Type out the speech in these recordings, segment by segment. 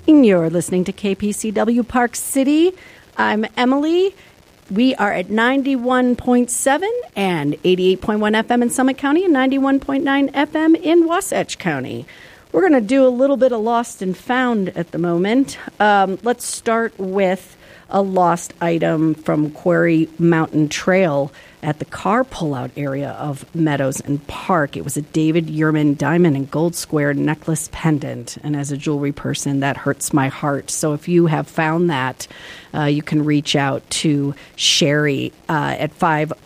You're listening to KPCW Park City. I'm Emily. We are at 91.7 and 88.1 FM in Summit County and 91.9 FM in Wasatch County. We're going to do a little bit of lost and found at the moment. Let's start with a lost item from Quarry Mountain Trail at the car pullout area of Meadows and Park. It was a David Yurman diamond and gold square necklace pendant. And as a jewelry person, that hurts my heart. So if you have found that, you can reach out to Sherry at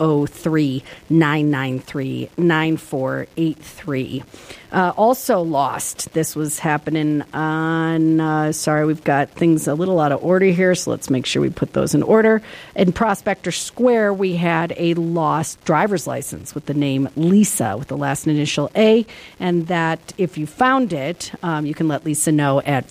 503-993-9483. Also lost. This was happening on, we've got things a little out of order here, so let's make sure we put those in order. In Prospector Square, we had a lost driver's license with the name Lisa with the last initial A, and that if you found it, you can let Lisa know at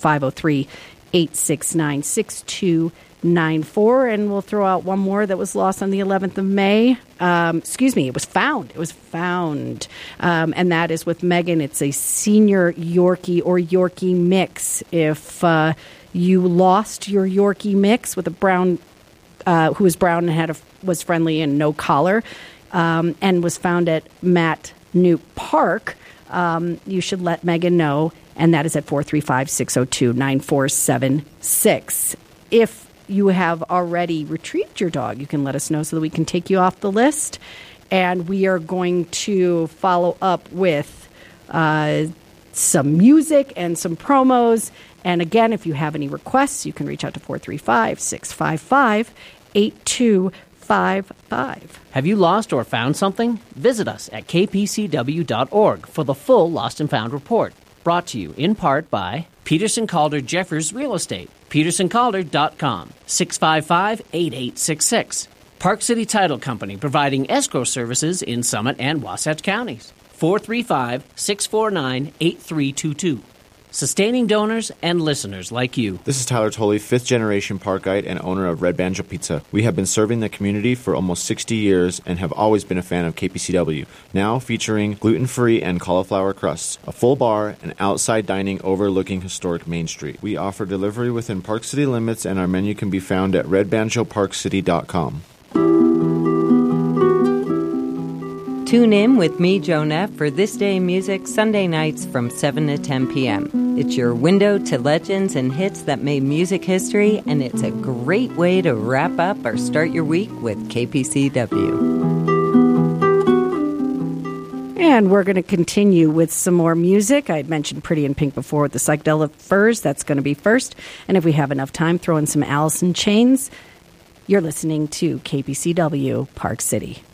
503-869-6294, and we'll throw out one more that was lost on the 11th of May. It was found. It was found. And that is with Megan. It's a senior Yorkie or Yorkie mix. If you lost your Yorkie mix with a brown, who was brown and was friendly and no collar, and was found at Matt Newt Park, you should let Megan know, and that is at 435-602-9476. If you have already retrieved your dog, you can let us know so that we can take you off the list. And we are going to follow up with some music and some promos. And again, if you have any requests, you can reach out to 435-655-8255. Have you lost or found something? Visit us at kpcw.org for the full Lost and Found report. Brought to you in part by Peterson Calder Jeffers Real Estate. PetersonCalder.com, 655-8866. Park City Title Company, providing escrow services in Summit and Wasatch Counties. 435-649-8322. Sustaining donors and listeners like you. This is Tyler Tolley, 5th generation park guide and owner of Red Banjo Pizza. We have been serving the community for almost 60 years and have always been a fan of KPCW. Now featuring gluten-free and cauliflower crusts, a full bar, and outside dining overlooking historic Main Street. We offer delivery within Park City limits, and our menu can be found at redbanjoparkcity.com. Tune in with me, Joan F., for This Day Music Sunday nights from 7 to 10 p.m. It's your window to legends and hits that made music history, and it's a great way to wrap up or start your week with KPCW. And we're going to continue with some more music. I had mentioned Pretty in Pink before with the Psychedelic Furs. That's going to be first. And if we have enough time, throw in some Alice in Chains. You're listening to KPCW Park City.